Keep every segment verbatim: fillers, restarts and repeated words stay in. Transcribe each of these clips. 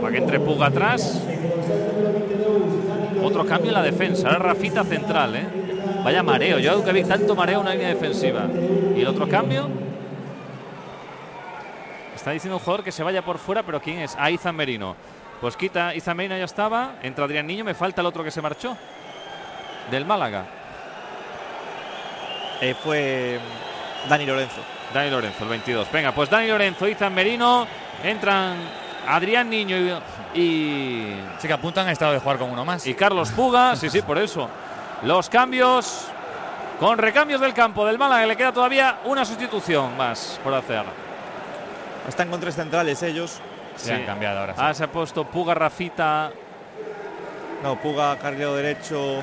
para que entre Puga atrás. Otro cambio en la defensa. Ahora Rafita central, ¿eh? Vaya mareo. Yo nunca vi tanto mareo en una línea defensiva. Y el otro cambio. Está diciendo un jugador que se vaya por fuera, pero ¿quién es? Ah, Izan Merino. Pues quita, Izan Merino ya estaba. Entra Adrián Niño, me falta el otro que se marchó. Del Málaga. Eh, fue Dani Lorenzo. Dani Lorenzo, el veintidós. Venga, pues Dani Lorenzo, Izan Merino. Entran Adrián Niño y, y... Sí, que apuntan a estado de jugar con uno más. Y Carlos Puga. Sí, sí, por eso. Los cambios. Con recambios del campo del Málaga. Le queda todavía una sustitución más por hacer. Están con tres centrales ellos. Se sí. han cambiado ahora. Sí. Ah, se ha puesto Puga, Rafita. No, Puga, carrilero derecho.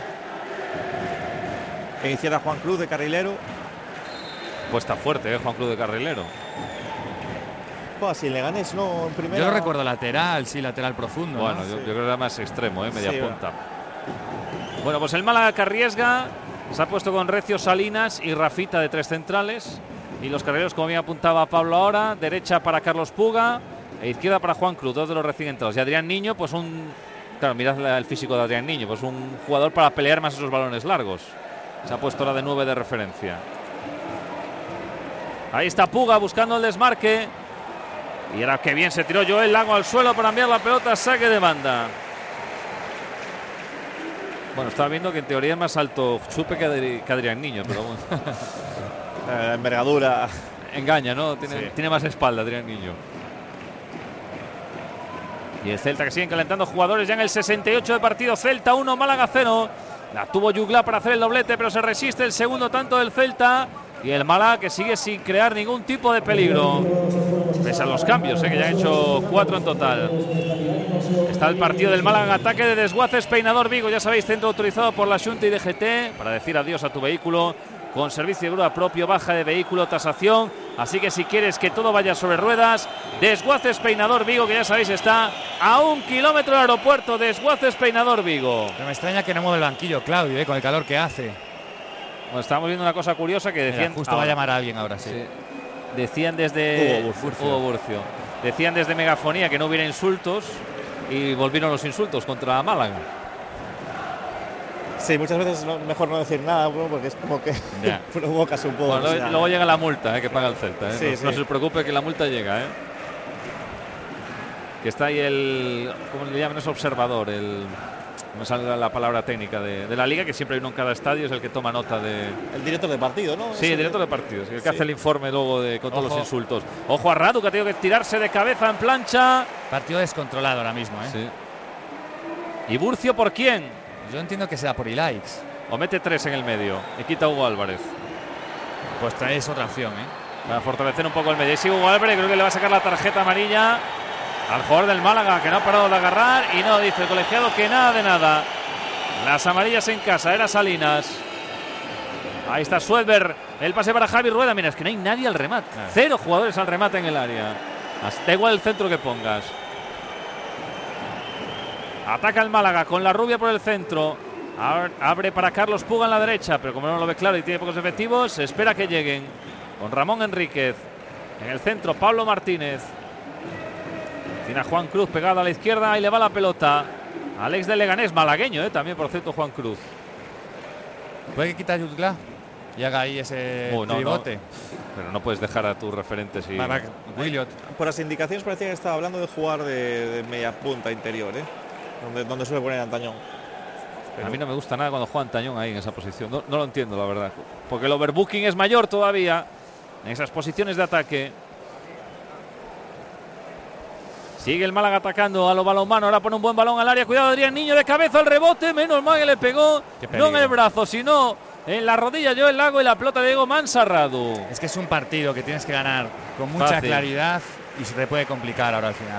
En izquierda Juan Cruz de carrilero. Pues está fuerte, ¿eh? Juan Cruz de carrilero. Pues si le ganes, no, en primera. Yo lo recuerdo lateral, sí, lateral profundo. Bueno, ¿no? yo, Sí. yo creo que era más extremo, ¿eh? Media Sí, punta. Bueno, pues el Málaga que arriesga. Se ha puesto con Recio, Salinas y Rafita de tres centrales. Y los carrileros, como bien apuntaba Pablo ahora, derecha para Carlos Puga e izquierda para Juan Cruz, dos de los recién entrados. Y Adrián Niño, pues un... Claro, mirad el físico de Adrián Niño, pues un jugador para pelear más esos balones largos. Se ha puesto ahora de nueve de referencia. Ahí está Puga buscando el desmarque. Y ahora que bien se tiró Joel Lago al suelo para enviar la pelota, saque de banda. Bueno, estaba viendo que en teoría es más alto Chupe que, Adri que Adrián Niño, pero bueno. La envergadura. Engaña, ¿no? Tiene, Sí. tiene más espalda Adrián Niño. Y el Celta que siguen calentando jugadores ya en el sesenta y ocho de partido. Celta uno, Málaga cero. La tuvo Yugla para hacer el doblete, pero se resiste el segundo tanto del Celta. Y el Málaga que sigue sin crear ningún tipo de peligro. Pese a los cambios, ¿eh? Que ya han hecho cuatro en total. Está el partido del Málaga en ataque de Desguaces Peinador Vigo. Ya sabéis, centro autorizado por la Xunta y D G T para decir adiós a tu vehículo. Con servicio de grúa propio, baja de vehículo, tasación. Así que si quieres que todo vaya sobre ruedas, Desguaces Peinador Vigo, que ya sabéis está a un kilómetro del aeropuerto. Desguaces Peinador Vigo. Pero me extraña que no mueva el banquillo, Claudio, ¿eh? Con el calor que hace. Bueno, estamos viendo una cosa curiosa que decían... Mira, justo ahora, va a llamar a alguien ahora, sí. sí. Decían desde... Hugo Burcio. Hugo Burcio. Decían desde Megafonía que no hubiera insultos y volvieron los insultos contra Málaga. Sí, muchas veces no, mejor no decir nada, bueno, porque es como que Ya. provocas un poco. Bueno, o luego, sea. luego llega la multa, ¿eh? Que paga el Celta, ¿eh? Sí, no, sí. no se preocupe que la multa llega, ¿eh? Que está ahí el... ¿Cómo le llaman? Es observador, el... No me sale la palabra técnica de, de la liga, que siempre hay uno en cada estadio, es el que toma nota de... El director de partido, ¿no? Sí, Ese- el director de partidos, el que Sí. hace el informe luego de, con todos Ojo. los insultos. Ojo a Radu, que ha tenido que tirarse de cabeza en plancha. Partido descontrolado ahora mismo, ¿eh? Sí. ¿Y Burcio por quién? Yo entiendo que sea por Ilaix. O mete tres en el medio y quita a Hugo Álvarez. Pues traes otra opción, ¿eh? Para fortalecer un poco el medio. Y si Hugo Álvarez creo que le va a sacar la tarjeta amarilla al jugador del Málaga, que no ha parado de agarrar. Y no, dice el colegiado que nada de nada. Las amarillas en casa, era Salinas. Ahí está Suedberg. El pase para Javi Rueda. Mira, es que no hay nadie al remate. Claro. Cero jugadores al remate en el área. Da igual el centro que pongas. Ataca el Málaga con la rubia por el centro. Abre para Carlos Puga en la derecha, pero como no lo ve claro y tiene pocos efectivos, se espera que lleguen. Con Ramón Enríquez. En el centro, Pablo Martínez. Tiene a Juan Cruz pegado a la izquierda. Ahí le va la pelota. Alex de Leganés, malagueño, ¿eh? También, por cierto, Juan Cruz. Puede que quita a Jutgla y haga ahí ese Oh, no, tribote. no. Pero no puedes dejar a tus referentes y... Va, va, Williot. Por las indicaciones parecía que estaba hablando de jugar de, de media punta interior, ¿eh? Donde, donde suele poner Antañón. Pero A mí no me gusta nada cuando juega Tañón ahí en esa posición. No, no lo entiendo, la verdad. Porque el overbooking es mayor todavía en esas posiciones de ataque. Sigue el Málaga atacando a lo balonmano. Ahora pone un buen balón al área. Cuidado, Adrián Niño de cabeza al rebote. Menos mal que le pegó. No en el brazo, sino en la rodilla. Joel Lago y la pelota de Diego Mansarradu. Es que es un partido que tienes que ganar con mucha Fácil. claridad y se te puede complicar ahora al final.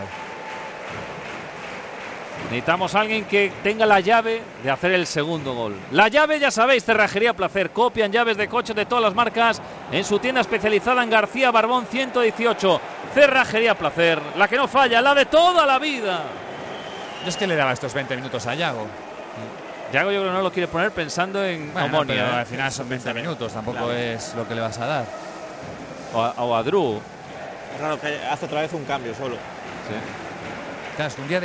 Necesitamos a alguien que tenga la llave de hacer el segundo gol. La llave, ya sabéis, Cerrajería Placer. Copian llaves de coche de todas las marcas en su tienda especializada en García Barbón ciento dieciocho. Cerrajería Placer, la que no falla, la de toda la vida. Yo es que le daba estos veinte minutos a Yago. Yago yo creo que no lo quiere poner pensando en Bueno, Omonia. pero ¿eh? al final son veinte minutos, tampoco Claro. es lo que le vas a dar. O a, o a Drew. es raro que hace otra vez un cambio solo. Sí. Claro, es que un día